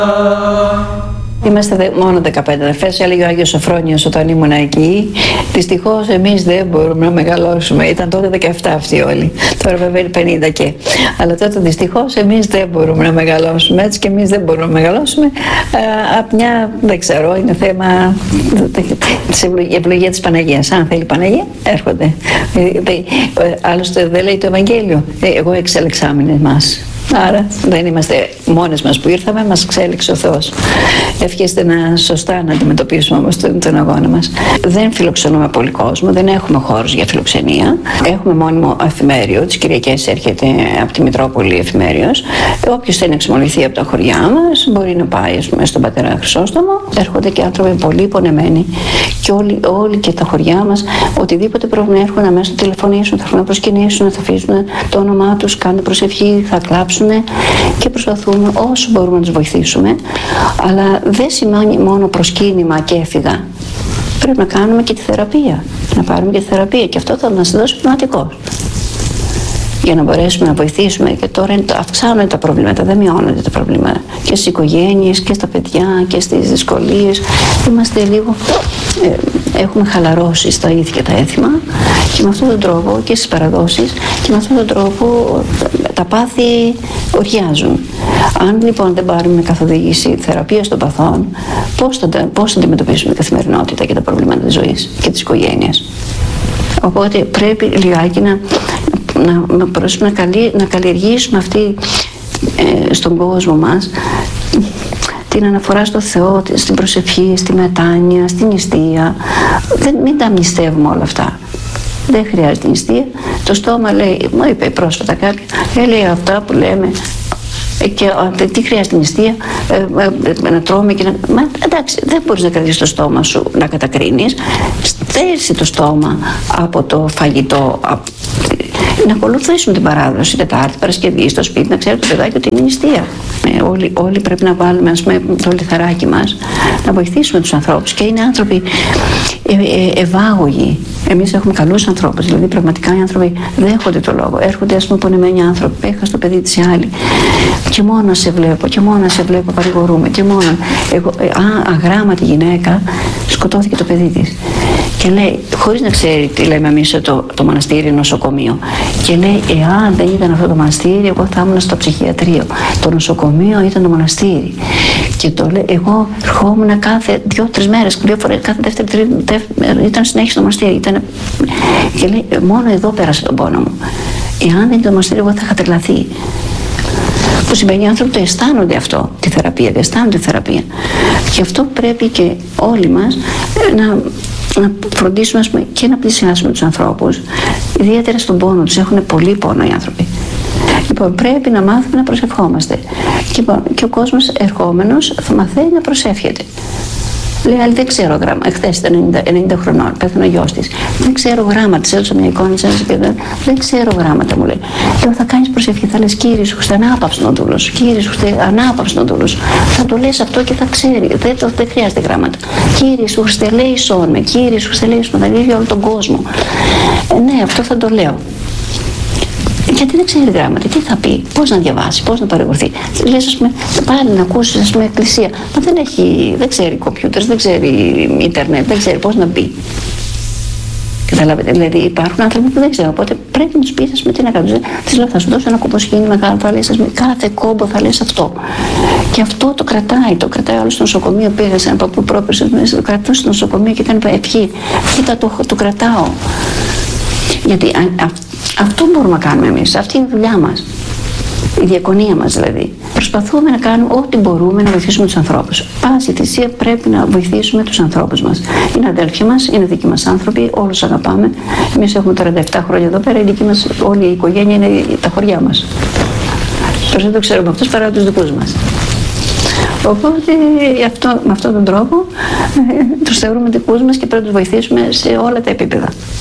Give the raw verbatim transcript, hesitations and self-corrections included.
Είμαστε μόνο δεκαπέντε αδερφές, έλεγε ο Άγιος Σοφρόνιος όταν ήμουν εκεί. Δυστυχώς εμείς δεν μπορούμε να μεγαλώσουμε. Ήταν τότε δεκαεπτά αυτοί όλοι. Τώρα βέβαια είναι πενήντα και. Αλλά τότε δυστυχώς εμείς δεν μπορούμε να μεγαλώσουμε. Έτσι και εμείς δεν μπορούμε να μεγαλώσουμε. Ε, απ' μια, δεν ξέρω, είναι θέμα της ευλογία της Παναγίας. Αν θέλει η Παναγία, έρχονται. Άλλωστε δεν λέει το Ευαγγέλιο. Εγώ εξελεξάμενε μας. Άρα δεν είμαστε μόνες μας που ήρθαμε, μας ξέλιξε ο Θεός. Εύχεστε να σωστά να αντιμετωπίσουμε όμως τον, τον αγώνα μας. Δεν φιλοξενούμε πολύ κόσμο, δεν έχουμε χώρους για φιλοξενία. Έχουμε μόνιμο εφημέριο, τις Κυριακές έρχεται από τη Μητρόπολη εφημέριος. Όποιος θέλει να εξομολογηθεί από τα χωριά μας μπορεί να πάει, ας πούμε, στον πατέρα Χρυσόστομο. Έρχονται και άνθρωποι πολύ πονεμένοι και όλοι, όλοι και τα χωριά μας, οτιδήποτε πρόβλημα έρχονται αμέσως να τηλεφωνήσουν, θα έρθουν να προσκυνήσουν, θα αφήσουν το όνομά τους, κάνουν προσευχή, θα κλάψουν. Και προσπαθούμε όσο μπορούμε να τους βοηθήσουμε, αλλά δεν σημαίνει μόνο προσκύνημα και έφυγα. Πρέπει να κάνουμε και τη θεραπεία, να πάρουμε και τη θεραπεία και αυτό θα μας δώσει πνευματικός. Για να μπορέσουμε να βοηθήσουμε, και τώρα αυξάνονται τα προβλήματα, δεν μειώνονται τα προβλήματα. Και στις οικογένειες και στα παιδιά και στις δυσκολίες. Είμαστε λίγο, ε, έχουμε χαλαρώσει στα ήθη και τα έθιμα και με αυτόν τον τρόπο και στις παραδόσεις και με αυτόν τον τρόπο τα πάθη οριάζουν. Αν λοιπόν δεν πάρουμε καθοδήγηση θεραπείας των παθών, πώς θα, πώς θα αντιμετωπίσουμε την καθημερινότητα και τα προβλήματα της ζωής και της οικογένειας. Οπότε πρέπει λιγάκι να, να, να, να, καλύ, να καλλιεργήσουμε αυτή ε, στον κόσμο μας την αναφορά στο Θεό, στην προσευχή, στη μετάνοια, στην νηστεία. Δεν, μην τα μνηστεύουμε όλα αυτά. Δεν χρειάζεται νηστεία. Το στόμα λέει, μου είπε πρόσφατα κάποια, λέει αυτά που λέμε. Και ε, τι χρειάζεται νηστεία, ε, ε, να τρώμε και να... Μα εντάξει, δεν μπορείς να κρατήσεις το στόμα σου να κατακρίνεις. Στέρσει το στόμα από το φαγητό, από... να ακολουθήσουν την παράδοση Τετάρτη, Παρασκευή, στο σπίτι, να ξέρει το παιδάκι ότι είναι νηστεία. Ε, όλοι, όλοι πρέπει να βάλουμε, ας πούμε, το λιθαράκι μας, να βοηθήσουμε τους ανθρώπους και είναι άνθρωποι ε, ε, ευάγωγοι. Εμείς έχουμε καλούς ανθρώπους, δηλαδή πραγματικά οι άνθρωποι δέχονται το λόγο. Έρχονται, ας πούμε, πονεμένοι άνθρωποι, έχασε το παιδί της η άλλη. Και μόνο σε βλέπω, και μόνο σε βλέπω, παρηγορούμε. Και μόνο. Εγώ, ε, α, αγράμματη γυναίκα, σκοτώθηκε το παιδί της. Και λέει, χωρίς να ξέρει τι λέμε εμείς το, το μοναστήρι νοσοκομείο. Και λέει, εάν δεν ήταν αυτό το μοναστήρι, εγώ θα ήμουν στο ψυχιατρίο. Το νοσοκομείο ήταν το μοναστήρι. Και το λέει, εγώ ερχόμουν κάθε δύο-τρεις μέρες, δύο φορές, κάθε δεύτερη, τρίτη, δεύτερη, ήταν συνέχεια στο μοναστήρι. Ήταν... Και λέει, μόνο εδώ πέρασε τον πόνο μου. Εάν δεν ήταν το μοναστήρι, εγώ θα είχα τρελαθεί. Που σημαίνει οι άνθρωποι το αισθάνονται αυτό, τη θεραπεία, το αισθάνονται τη θεραπεία. Και αυτό πρέπει και όλοι μας να, να φροντίσουμε, ας πούμε, και να πλησιάσουμε τους ανθρώπους, ιδιαίτερα στον πόνο τους. Έχουν πολύ πόνο οι άνθρωποι. Λοιπόν, πρέπει να μάθουμε να προσευχόμαστε. Και, λοιπόν, και ο κόσμος ερχόμενος θα μαθαίνει να προσεύχεται. Λέει, αλλά δεν ξέρω γράμμα. Εχθές ήταν ενενήντα, ενενήντα χρονών, πέθανε ο γιος της. Δεν ξέρω γράμματα. Της έδωσα μια εικόνα, της έδωσα και δεν, δεν ξέρω γράμματα, μου λέει. Λέω, θα κάνεις προσευχή, θα λες, Κύριε Ιησού Χριστέ, ανάπαυστον ο δούλος. Κύριε Ιησού Χριστέ, ανάπαυστον ο δούλος. Θα το λες αυτό και θα ξέρει. Δεν, το, δεν χρειάζεται γράμματα. Κύριε Ιησού Χριστέ, λέησόν με. Κύριε Ιησού Χριστέ, λέησόν με. Θα λέει για όλο τον κόσμο. Ε, ναι, αυτό θα το λέω. Γιατί δεν ξέρει γράμματα, τι θα πει, πώς να διαβάσει, πώς να παρηγορθεί. Λες, ας πούμε, πάλι να ακούσει, ας πούμε, εκκλησία. Μα δεν έχει, δεν ξέρει κομπιούτερ, δεν ξέρει ίντερνετ, δεν ξέρει πώς να μπει. Καταλάβετε, δηλαδή υπάρχουν άνθρωποι που δεν ξέρουν. Οπότε πρέπει να του πει, ας πούμε, τι να κάνουν. Τη λέω, θα σου δώσω ένα κομποσκήνη μεγάλο, θα λες, ας πούμε, κάθε κόμπο θα λες αυτό. Και αυτό το κρατάει, το κρατάει όλο στο νοσοκομείο. Πήγα σε ένα παππού πρόπερσε, το κρατούσε στο νοσοκομείο και έκανε ευχή. Κοίτα, το, το κρατάω. Γιατί α, α, αυτό μπορούμε να κάνουμε εμείς, αυτή είναι η δουλειά μας, η διακονία μας δηλαδή. Προσπαθούμε να κάνουμε ό,τι μπορούμε να βοηθήσουμε τους ανθρώπους. Πάση θυσία πρέπει να βοηθήσουμε τους ανθρώπους μας. Είναι αδέλφια μας, είναι δικοί μας άνθρωποι, όλους αγαπάμε. Εμείς έχουμε τριάντα επτά χρόνια εδώ πέρα, η δική μας, όλη η οικογένεια είναι τα χωριά μας. Περισσότερο ξέρουμε αυτούς παρά τους δικούς μας. Οπότε αυτό, με αυτόν τον τρόπο ε, τους θεωρούμε δικούς μας και πρέπει να τους βοηθήσουμε σε όλα τα επίπεδα.